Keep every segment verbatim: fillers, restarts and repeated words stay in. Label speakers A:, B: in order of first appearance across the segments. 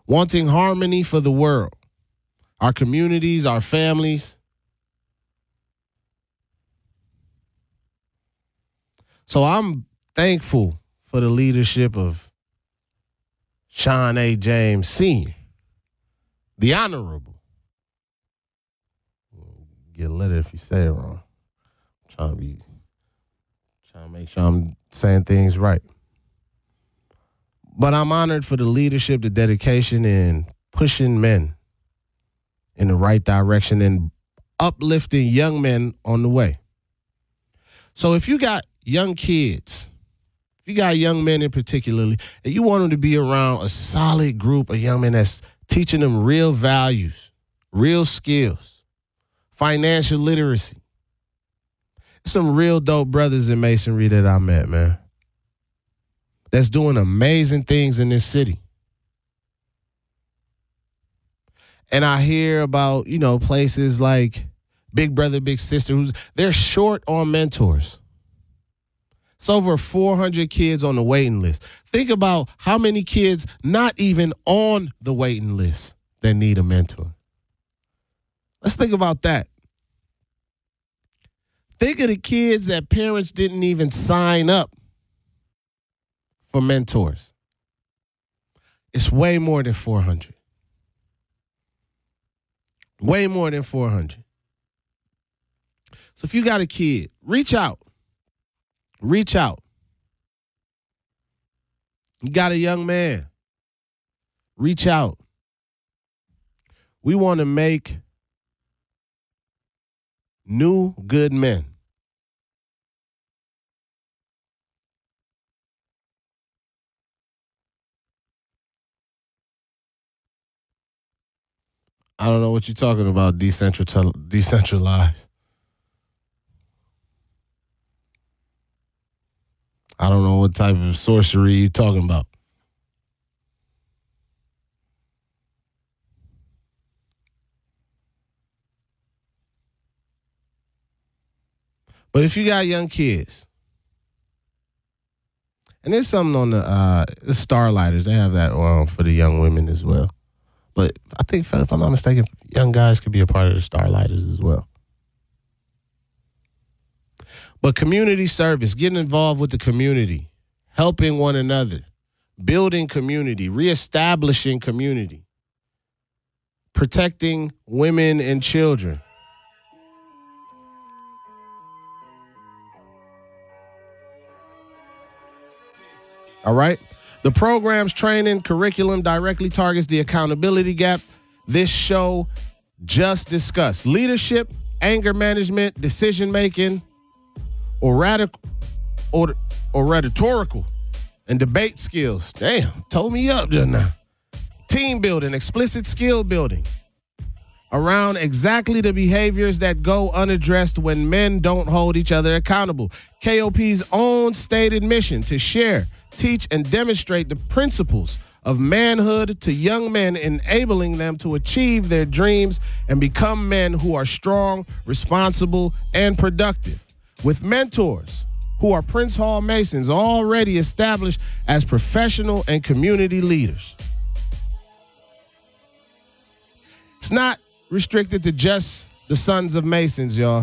A: wanting harmony for the world, our communities, our families. So I'm thankful for the leadership of Sean A. James Senior, the Honorable. Get a letter if you say it wrong. I'm trying to be, trying to make sure I'm saying things right. But I'm honored for the leadership, the dedication, and pushing men in the right direction and uplifting young men on the way. So if you got young kids, if you got young men in particularly, and you want them to be around a solid group of young men that's teaching them real values, real skills, financial literacy. Some real dope brothers in masonry that I met, man, that's doing amazing things in this city. And I hear about, you know, places like Big Brother, Big Sister, who's they're short on mentors. It's over four hundred kids on the waiting list. Think about how many kids not even on the waiting list that need a mentor. Let's think about that. Think of the kids that parents didn't even sign up for mentors. It's way more than four hundred. Way more than four hundred. So if you got a kid, reach out. Reach out. You got a young man. Reach out. We want to make new good men. I don't know what you're talking about, decentral, decentralized. I don't know what type of sorcery you're talking about. But if you got young kids, and there's something on the, uh, the Starlighters, they have that um, for the young women as well. But I think, if I'm not mistaken, young guys could be a part of the Starlighters as well. But community service, getting involved with the community, helping one another, building community, reestablishing community, protecting women and children. All right? The program's training curriculum directly targets the accountability gap this show just discussed. Leadership, anger management, decision-making, or radical, or, or rhetorical, and debate skills. Damn, told me up just now. Team building, explicit skill building around exactly the behaviors that go unaddressed when men don't hold each other accountable. K O P's own stated mission to share, teach, and demonstrate the principles of manhood to young men, enabling them to achieve their dreams and become men who are strong, responsible, and productive. With mentors who are Prince Hall Masons already established as professional and community leaders. It's not restricted to just the sons of Masons, y'all.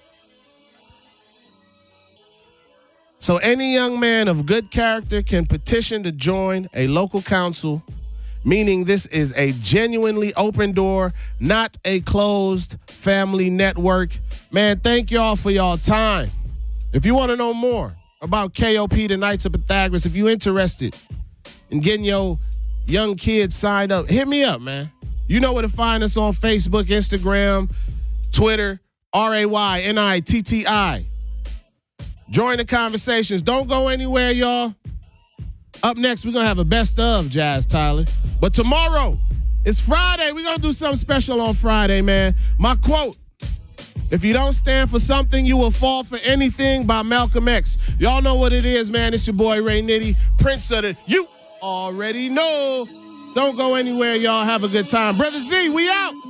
A: So any young man of good character can petition to join a local council, meaning this is a genuinely open door, not a closed family network. Man, thank y'all for y'all time. If you want to know more about K O P, the Knights of Pythagoras, if you're interested in getting your young kids signed up, hit me up, man. You know where to find us on Facebook, Instagram, Twitter, R A Y N I T T I. Join the conversations. Don't go anywhere, y'all. Up next, we're going to have a best of, Jazz Tyler. But tomorrow, it's Friday. We're going to do something special on Friday, man. My quote, if you don't stand for something, you will fall for anything, by Malcolm X. Y'all know what it is, man. It's your boy, Ray Nitty, Prince of the You Already Know. Don't go anywhere, y'all. Have a good time. Brother Z, we out.